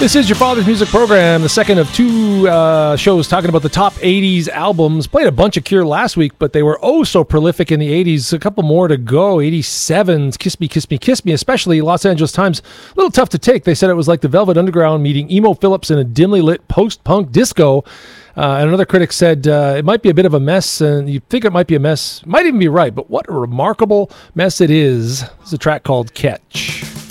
This is your father's music program, the second of two shows talking about the top 80s albums. Played a bunch of Cure last week, but they were oh so prolific in the 80s. A couple more to go. 87's Kiss Me, Kiss Me, Kiss Me, especially Los Angeles Times. A little tough to take. They said it was like the Velvet Underground meeting Emo Phillips in a dimly lit post-punk disco. And another critic said it might be a bit of a mess, and you think it might be a mess. Might even be right, but what a remarkable mess it is. This is a track called Catch.